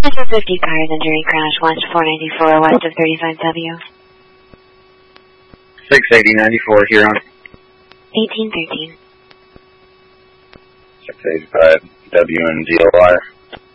50 cars entering crash west 494 west of 35W. 680-94 here on 1813. 685 W and DOR.